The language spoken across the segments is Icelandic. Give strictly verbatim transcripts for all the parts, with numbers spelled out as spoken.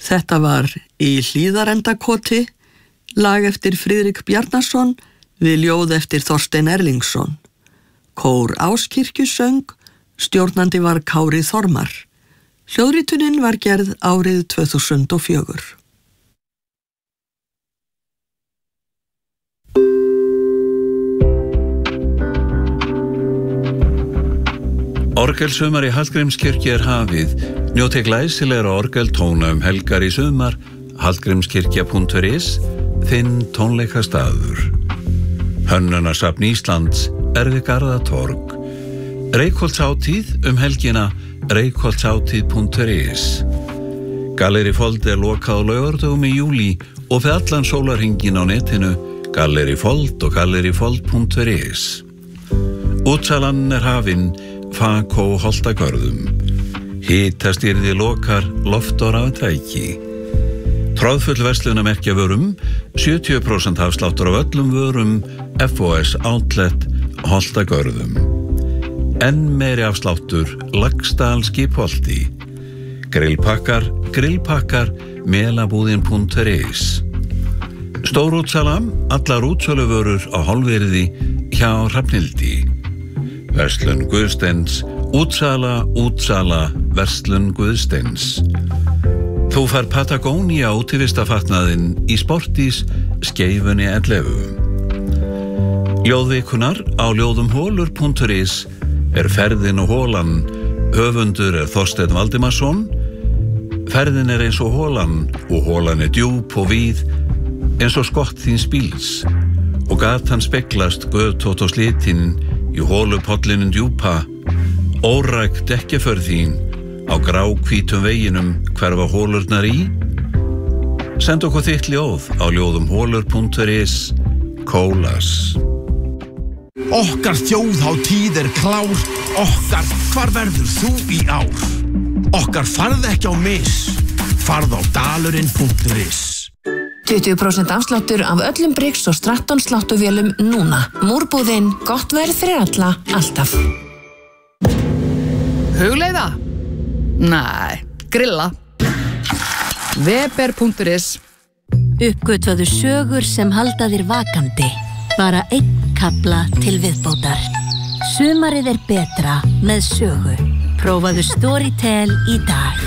Þetta var Í Hlíðarendakoti, lag eftir Friðrik Bjarnason við ljóð eftir Þorstein Erlingsson. Kór Áskirkju söng, stjórnandi var Kári Þormar. Hljóðritunin var gerð árið tvö þúsund og fjögur. Orgelsumar í Hallgrímskirkju er hafið. Njóti glæsilegra orgeltóna um helgar í sumar. hallgrímskirkja punktur is, þinn tónleikastaður. Hönnunarsafn Íslands er við Garðatorg. Reykholtshátíð um helgina reykholtshátíð punktur is. Galleri Fold er lokað á laugardögum í júlí og fyrir allan sólarhringinn á netinu Galleri Fold og galleri fold punktur is. Útsalan er hafin Fakó Holtagörðum. Hitastýrði lokar loft og raftæki. Tróðfull verslunarmerkja vörum, sjötíu prósent afsláttur af öllum vörum, F O S Outlet Holtagörðum. Enn meiri afsláttur, Laxdal Skipholti. Grillpakkar, grillpakkar, melabúðin punktur is. Stórútsala, allar útsöluvörur á hálfvirði hjá Hrafnhildi. Verslun Guðsteins, útsala, útsala, verslun Guðsteins. Þú fær Patagonia útivistafatnaðinn í Sportís, Skeifunni ellefu. Ljóðvikunar á ljóðumholur punktur is er ferðin og hólan. Höfundur er Þorsteinn Valdimarsson. Ferðin er eins og hólan og hólan er djúp og víð eins og skott þíns bíls og gatan speglast götótt og slitinn í hólupollinin djúpa. Óræk dekkjaförð þín á gráhvítum veginum hverfa hólurnar í. Send okkur þitt ljóð á ljóðumholur punktur is. Kólas. Okkar þjóðhátíð er klár, okkar, hvar verður þú í ár? Okkar farð ekki á mis, farð á dalurinn punktur is. tuttugu prósent afsláttur af öllum Briggs og Stratton sláttuvélum núna. Múrbúðin, gott verð fyrir alla, alltaf. Hugleiða? Næ, grilla. Weber punktur is. Uppgötvaðu sögur sem halda þér vakandi. Bara einn kafla til viðbótar. Sumarið er betra með sögu. Prófaðu Storytel í dag.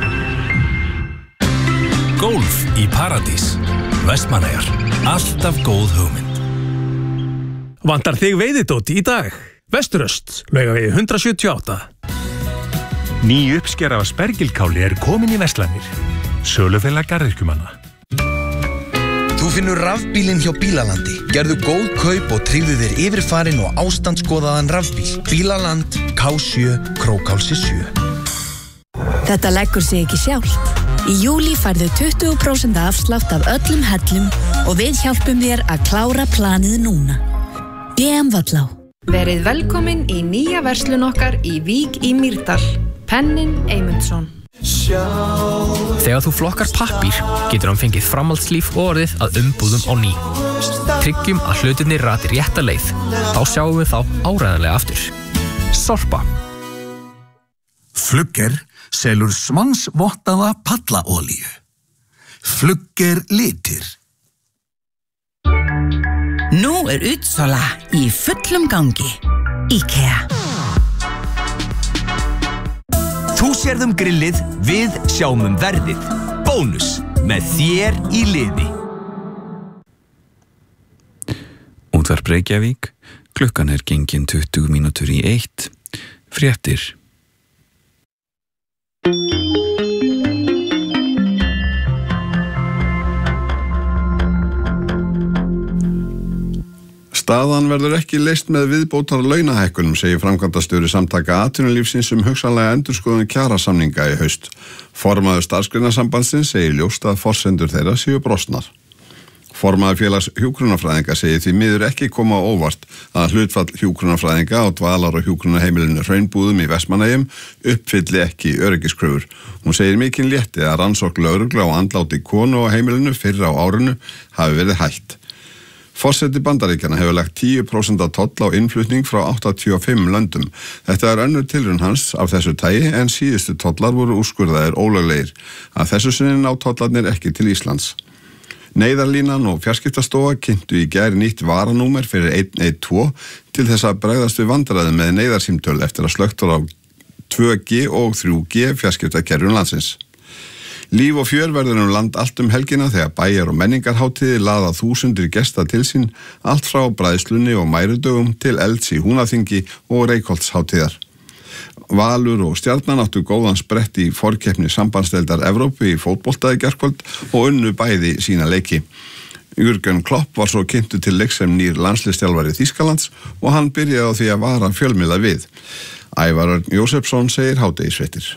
Golf í Paradís. Vestmannaeyjar. Alltaf góð hugmynd. Vantar þig veiðidót í dag? Vesturöst, Laugavegi hundrað sjötíu og átta. Ný uppskera af spergilkáli er komin í verslanir. Sölufélag garðyrkjumanna. Þú finnur rafbílinn hjá Bílalandi. Gerðu góð kaup og tryggðu þér yfirfarinn og ástandskoðaðan rafbíl. Bílaland, K sjö, Krókálsi sjö. Þetta leggur sig ekki sjálft. Í júlí færðu tuttugu prósent afslátt af öllum hellum og við hjálpum þér að klára planið núna. B M Vallá. Verið velkomin í nýja verslun okkar í Vík í Mýrdal. Pennin Eymundsson. Þegar þú flokkar pappír getur hann fengið framhaldslíf og orðið að umbúðum á ný. Tryggjum að hlutirnir rati rétta leið. Þá sjáum við þá áreiðanlega aftur. Sorpa. Flugger selur svansvottaða pallaolíu. Flugger litir. Nú er útsala í fullum gangi. IKEA. Þú sérðum grillið, við sjáum um verðið. Bónus með þér í liði. Útvarp Reykjavík, klukkan er gengin tuttugu mínútur í eitt. Fréttir. Staðan verður ekki leyst með viðbótar launahækkunum, segir framkvæmdastjóri Samtaka atvinnulífsins um hugsanlega endurskoðun kjarasamninga í haust. Formaður Starfsgreinasambandsins segir ljóst að forsendur þeirra séu brostnar. Formaður félags hjúkrunarfræðinga segir því miður ekki koma á óvart að hlutfall hjúkrunarfræðinga á dvalar- og hjúkrunarheimilinu Hraunbúðum í Vestmannaeyjum uppfylli ekki öryggiskröfur. Hún segir mikinn létti að rannsókn lögreglu á andláti konu á heimilinu fyrr á árinu hafi verið hætt. Forseti Bandaríkjanna hefur lagt tíu prósent toll á innflutning frá áttatíu og fimm löndum. Þetta er önnur tilraun hans af þessu tagi en síðustu tollar voru úrskurðaðir ólöglegir. Að þessu sinni ná tollarnir ekki til Íslands. Neyðarlínan og fjarskiptastofa kynntu í gær nýtt varanúmer fyrir einn einn tvö til þess að bregðast við vandræðum með neyðarsímtöl eftir að slökkt var á tvö G og þrjú G fjarskiptakerfum landsins. Líf og fjör verður um land allt um helgina þegar bæjar- og menningarhátíði laða þúsundir gesta til sín, allt frá bræðslunni og mærudögum til elds í Húnaþingi og Reykholtshátíðar. Valur og Stjarnan áttu góðan sprett í forkeppni sambandsdeildar Evrópu í fótbolta í gærkvöld og unnu bæði sína leiki. Jürgen Klopp var svo kynntur til leiks sem nýr landsliðsþjálfari Þýskalands og hann byrjaði á því að vara fjölmiðla við. Ævar Örn Jósefsson segir hádegisfréttir.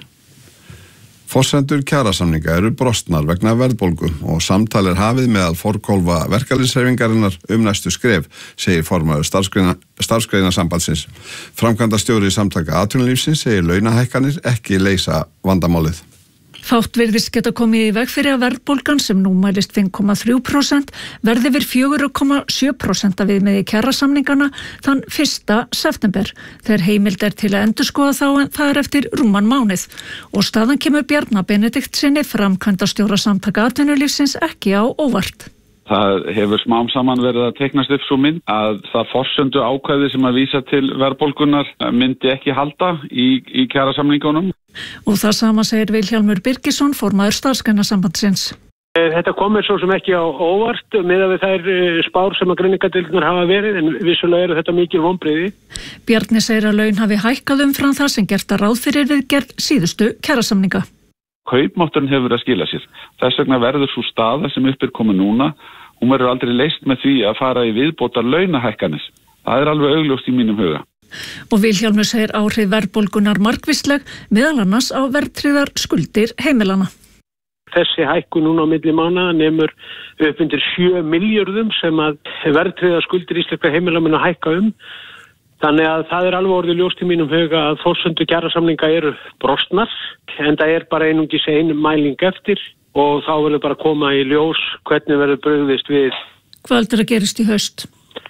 Forsendur kjarasamninga eru brostnar vegna verðbólgu og samtal er hafið meðal forkólfa verkalýðshreyfingarinnar um næstu skref, segir formaður starfsgreina, starfsgreinasambandsins. Framkvæmdastjóri Samtaka atvinnulífsins segir launahækkanir ekki leysa vandamálið. Fátt virðist geta komið í veg fyrir að verðbólgan sem nú mælist fimm komma þrjú prósent verði yfir fjögur komma sjö prósent að viðmiði kjarasamningana þann fyrsta september þegar heimild er til að endurskoða þá en það er eftir rúman mánuð og staðan kemur Bjarna Benediktssyni framkvæmdastjóra Samtaka atvinnulífsins ekki á óvart. Það hefur smám saman verið að teiknast upp svo mynd að það forsendu ákvæði sem að vísa til verðbólgunar myndi ekki halda í, í kjarasamningunum. Og það sama segir Vilhjálmur Birgisson, formaður Starfsgreinasambandsins. Þetta komir svo sem ekki á óvart miðað við þær spár sem að greiningadeildirnar hafa verið en vissulega eru þetta mikil vonbrigði. Bjarni segir að laun hafi hækkað umfram það sem gert að ráð fyrir við gerð síðustu kjarasamninga. Kaupmátturinn hefur verið að skila sér. Þess vegna verður svo staða sem upp er komið núna, hún verður aldrei leyst með því að fara í viðbótar launahækkanir. Það er alveg augljóst í mínum huga. Og Vilhjálmur segir áhrif verðbólgunar margvísleg, meðal annars á verðtryggðar skuldir heimilana. Þessi hækkun núna á milli mánaða nemur upp undir sjö milljörðum sem að verðtryggðar skuldir íslenskra heimila mun að hækka um. Þannig að það er alveg orðið ljóst í mínum huga að forsendur kjarasamninga eru brostnar en það er bara einungis ein mæling eftir og þá verður bara koma í ljós hvernig verður brugðist við. Hvað heldur að gerist í haust?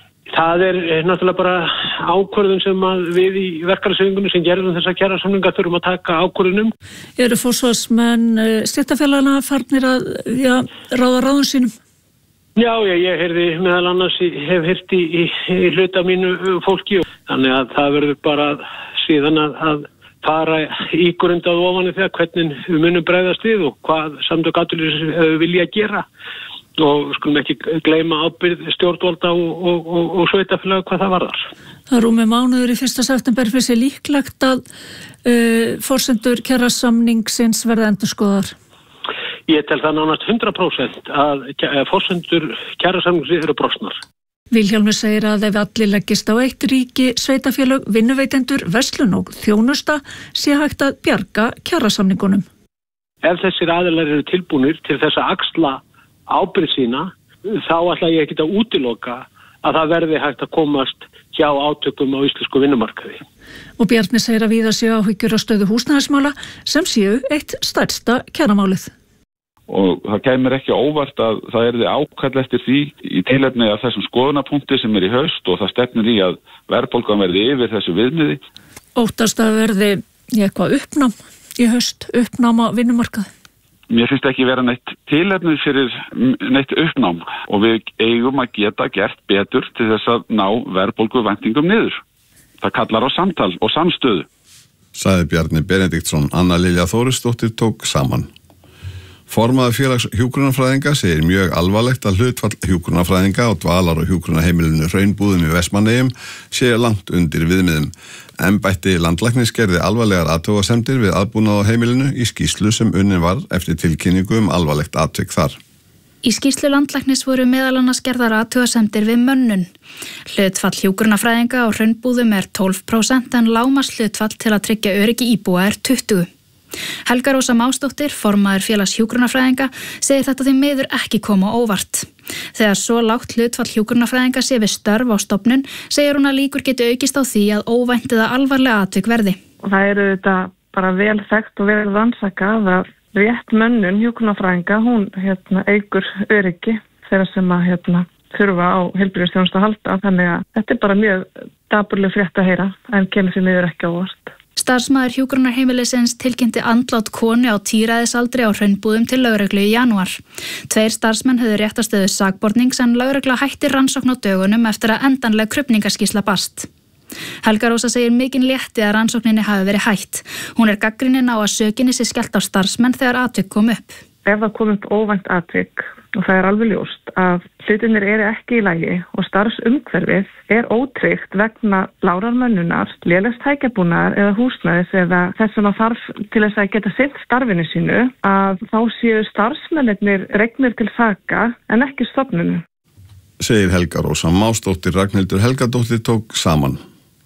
Það er náttúrulega bara ákvörðun sem að við í verkalýðshreyfingunni sem gerðum þessa kjarasamninga þurfum að taka ákvörðunum. Eru forsvarsmenn stéttarfélaganna farnir að já, ráða ráðum sínum? Já, já, ég heyrði meðal annars, hef heyrt í, í, í hluta mínu fólki og þannig að það verður bara síðan að, að fara ígrundað ofan í það hvernig við munum bregðast við og hvað Samtök atvinnulífsins vilja gera og skulum ekki gleyma ábyrgð stjórnvalda og, og, og, og sveitarfélaga hvað það varðar. Það er rúmi mánuður í fyrsta september fyrir sig líklegt að uh, forsendur kjarasamningsins verða endurskoðar. Ég tel það nánast hundrað prósent að forsendur kjarasamningsins eru brostnar. Vilhjálmur segir að ef allir leggist á eitt ríki, sveitarfélög, vinnuveitendur, verslun og þjónusta sé hægt að bjarga kjarasamningunum. Ef þessir aðilar eru tilbúnir til þess að axla ábyrgð sína, þá ætla ég ekki að útiloka að það verði hægt að komast hjá átökum á íslensku vinnumarkaði. Og Bjarni segir að víða séu áhyggjur á stöðu húsnæðismála sem séu eitt stærsta kjaramálið. Og það kemur ekki óvart að það er þið ákall eftir því í tilefni af þessum skoðunapunkti sem er í haust og það stefnir í að verðbólgan verði yfir þessu viðmiði. Óttast að verði eitthvað uppnám í haust, uppnám á vinnumarkaði? Mér finnst ekki vera neitt tilefni fyrir neitt uppnám og við eigum að geta gert betur til þess að ná verðbólguvæntingum niður. Það kallar á samtal og samstöðu. Sagði Bjarni Benediktsson. Anna Lilja Þórisdóttir tók saman. Formaður félags hjúkrunarfræðinga segir mjög alvarlegt að hlutfall hjúkrunarfræðinga á dvalar- og hjúkrunarheimilinu Hraunbúðum í Vestmannaeyjum sé langt undir viðmiðum. Embætti landlæknis gerði alvarlegar athugasemdir við aðbúnað á heimilinu í skýrslu sem unnin var eftir tilkynningu um alvarlegt atvik þar. Í skýrslu landlæknis voru meðal annars gerðar athugasemdir við mönnun. Hlutfall hjúkrunarfræðinga á Hraunbúðum er tólf prósent en lágmarks hlutfall til að tryggja öryggi íbúa er tuttugu. Helga Rósa Másdóttir, formaður félags hjúkrunarfræðinga, segir þetta því miður ekki koma óvart. Þegar svo lágt hlutfall hjúkrunarfræðinga sé við störf á stofnun, segir hún að líkur geti aukist á því að óvænt eða alvarlega atvik verði. Og það eru þetta bara vel þekkt og vel rannsakað að rétt mönnun hjúkrunarfræðinga, hún hérna, eigur öryggi þeirra sem að hérna, þurfa á heilbrigðisþjónustu að halda, þannig að þetta er bara mjög dapurleg frétt að heyra en kemur því miður ekki á óvart. Starfsmaður hjúkrunarheimilisins tilkynnti andlát konu á tíræðisaldri á Hraunbúðum til lögreglu í janúar. Tveir starfsmenn höfðu réttarstöðu sakbornings en lögregla hætti rannsókn á dögunum eftir að endanleg krufningaskýrsla barst. Helga Rósa segir mikinn létti að rannsókninni hafi verið hætt. Hún er gagnrýnin á að sökinni sé skellt á starfsmenn þegar atvik kom upp. Ef það kom upp óvænt atvik og það er alveg ljóst að hlutirnir eru ekki í lagi og starfsumhverfið er ótryggt vegna lárarmönnunar, lélegs tækjabúnaðar eða húsnæðis eða þess sem að þarf til þess að geta sinnt starfinu sínu, að þá séu starfsmennirnir regnir til saka en ekki stofnunu. Segir Helga Rósa. Másdóttir Ragnhildur Helgadóttir tók saman.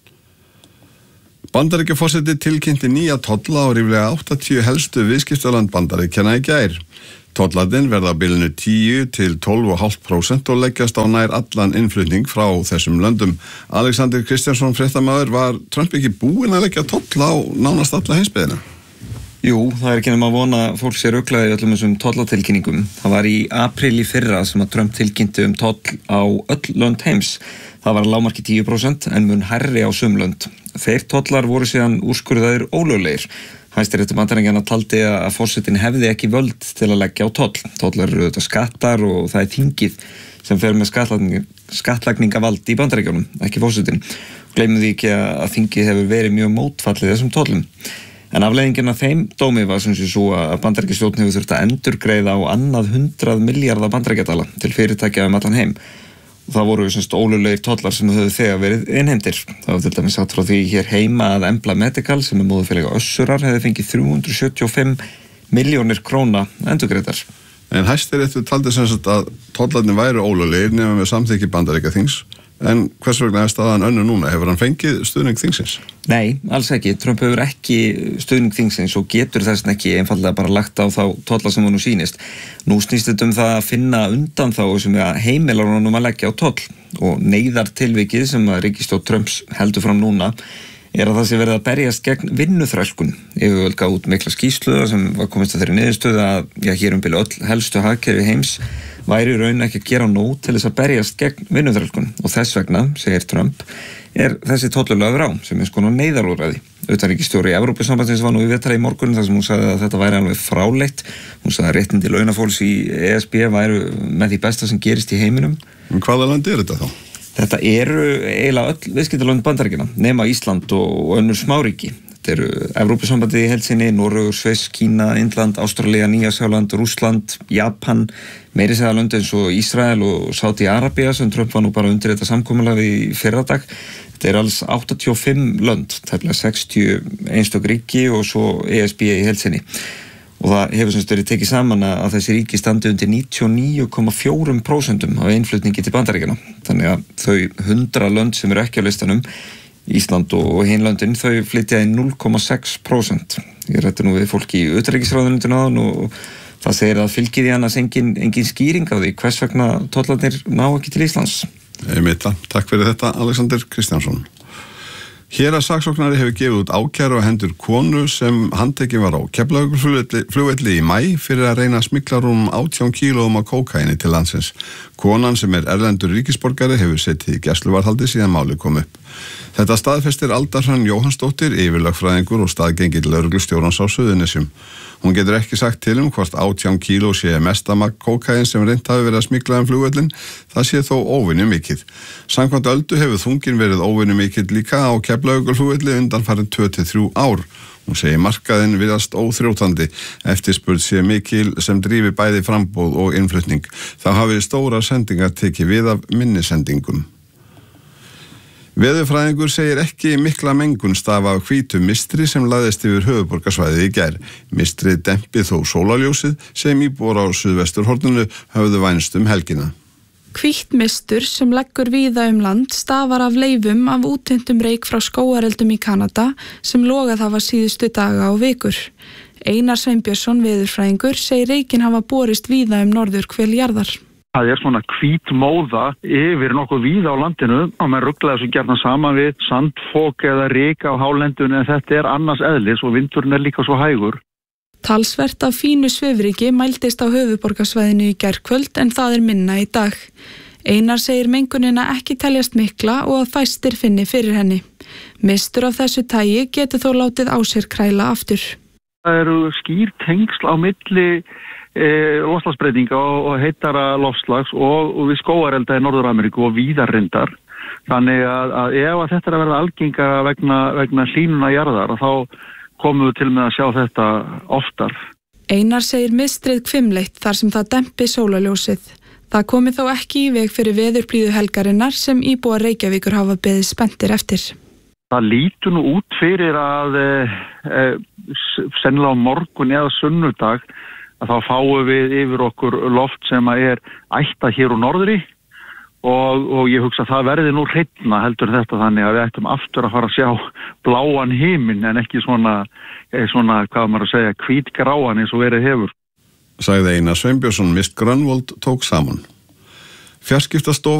Bandaríkjaforseti tilkynnti nýja tolla á ríflega áttatíu helstu viðskiptaland Bandaríkjanna í gær. Tollarnir verða á bilinu tíu til tólf komma fimm prósent og leggjast á nær allan innflutning frá þessum löndum. Alexander Kristjánsson, fréttamaður, var Trump ekki búinn að leggja tolla á nánast alla heimsbyggðina? Jú, það er ekki nema að vona að fólk sé ruglaði öllum þessum tollatilkynningum. Það var í apríl í fyrra sem að Trump tilkynnti um toll á öll lönd heims. Það var lágmarki tíu prósent en mun hærri á sum lönd. Þeir tollar voru síðan úrskurðaðir ólöglegir. Hæstiréttur Bandaríkjanna taldi að forsetinn hefði ekki völd til að leggja á toll. Tollar eru auðvitað skattar og það er þingið sem fer með skattlagning, skatlagningavald í Bandaríkjunum, ekki forsetinn. Gleymum því ekki að þingið hefur verið mjög mótfallið þessum tollum. En afleiðingin af þeim dómi var sem sé svo að Bandaríkjastjórn hefur þurft að endurgreiða á annað hundrað milljarða bandaríkjadala til fyrirtækja um allan heim. Það voru semst ólöglegir tollar sem höfðu þegar verið innheimtir. Það var til dæmis sagt frá því hér heima að Embla Medical sem er móðurfélag Össurar hefði fengið þrjú hundruð sjötíu og fimm milljónir króna endurgreiddar. En Hæstiréttur taldi sem sagt að tollarnir væru ólöglegir nema með samþykki Bandaríkjaþings. En hvers vegna er staðan önnur núna? Hefur hann fengið stuðning þingsins? Nei, alls ekki. Trump hefur ekki stuðning þingsins og getur þess ekki einfallega bara lagt á þá tolla sem hann nú sýnist. Nú snýst þetta um það að finna undan þá sem heimilar honum að leggja á toll og neyðartilvikið sem að ríkisstjórn Trumps heldur fram núna er að það sé verið að berjast gegn vinnuþrælkun. Yfirvöld gaf út mikla skýrslu sem var komist að þeirri niðurstöðu að já, hér um byrju öll helstu hagkerfi heims væri raun ekki að gera nóg til þess að berjast gegn vinnuþrælkun og þess vegna, segir Trump, er þessi tollur lögður á sem er skona neyðarúrræði. Utanríkisstjóri Evrópusambandsins var nú í viðtali í morgun þar sem hún sagði að þetta væri alveg fráleitt. Hún sagði að réttindi launafólks í E S B væru með því besta sem gerist í heiminum. En hvaða land er þetta þá? Þetta eru eiginlega öll viðskiptalönd Bandaríkjanna, nema Ísland og önnur smáríki. Þetta eru Evrópusambandið í heild sinni, Noregur, Sviss, Kína, Indland, Ástralía, Nýja-Sjáland, Rússland, Japan, meiri segja lönd eins og Ísrael og Sádi-Arabía sem Trump var nú bara undir þetta samkomulag í fyrradag. Þetta er alls áttatíu og fimm lönd, tæplega sextíu einstök ríki og svo E S B í heild sinni. Og það hefur semst verið tekið saman að þessi ríki standi undir níutíu og níu komma fjögur prósent af innflutningi til Bandaríkjanna. Þannig að þau hundrað lönd sem eru ekki á listanum, Ísland og hin löndin, þau flytja í núll komma sex prósent. Ég rætti nú við fólki í utanríkisráðuneytinu áðan og það segir að fylgir í annars engin, engin skýring á því hvers vegna tollarnir ná ekki til Íslands. Einmitt, takk fyrir þetta Alexander Kristjánsson. Héraðssaksóknari hefur gefið út ákæru á hendur konu sem handtekin var á Keflavíkurflugvelli í maí fyrir að reyna að smygla rúmum átján kílóum af kókaíni til landsins. Konan sem er erlendur ríkisborgari hefur setið í gæsluvarðhaldi síðan málið kom upp. Þetta staðfestir Alda Hrönn Jóhannsdóttir, yfirlögfræðingur og staðgengill lögreglustjórans á Suðurnesjum. Hún getur ekki sagt til um hvort átján kíló sé mesta magn kókaín sem reynt hafi verið að smygla um flugvöllin, það sé þó óvenju mikið. Samkvæmt Öldu hefur þungin verið óvenju mikið líka á Keflavíkurflugvelli undanfarin tvö til þrjú ár. Hún segir markaðinn virðast óþrjótandi, eftirspurn sé mikil sem drífi bæði framboð og innflutning. Það hafi stóra sendingar tekið við af minni sendingum. Veðurfræðingur segir ekki mikla mengun stafa af hvítu mistri sem laðist yfir höfuðborgarsvæðið í gær. Mistrið dempi þó sólarljósið sem íbúar á suðvesturhorninu höfðu vænst um helgina. Hvítt mistur sem leggur víða um land stafar af leifum af útþynntum reyk frá skógareldum í Kanada sem logað hafa síðustu daga og vikur. Einar Sveinbjörnsson, veðurfræðingur, segir reykinn hafa borist víða um norðurhvel jarðar. Það er svona hvít móða yfir nokkuð víða á landinu og maður rugglaði þessu gjarnan saman við sandfok eða ryk á hálendinu en þetta er annars eðlis og vindurinn er líka svo hægur. Talsvert af fínu svifryki mældist á höfuðborgarsvæðinu í gærkvöld en það er minna í dag. Einar segir mengunina ekki teljast mikla og að fæstir finni fyrir henni. Mistur af þessu tagi getur þó látið á sér kræla aftur. Það eru skýr tengsl á milli e, loftslagsbreytinga og, og heitara loftslags og, og við skógarelda í Norður-Ameríku og víðar reyndar. Þannig að, að ef að þetta er að verða algengara vegna, vegna hlýnuna jarðar, þá komum við til með að sjá þetta oftar. Einar segir mistrið hvimleitt þar sem það dempi sólarljósið. Það komi þó ekki í veg fyrir veðurblíðu helgarinnar sem íbúar Reykjavíkur hafa beðið spenntir eftir. Það lítur nú út fyrir að e, e, sennilega á morgun eða sunnudag að þá fáum við yfir okkur loft sem er ætta hér úr norðri og, og ég hugsa að það verði nú hreinna heldur þetta þannig að við ættum aftur að fara að sjá bláan himinn en ekki svona, svona hvað maður að segja, hvítgráan eins og verið hefur. Sagði Einar Sveinbjörnsson, Mist Grönvold tók saman. Fjarskiptastofa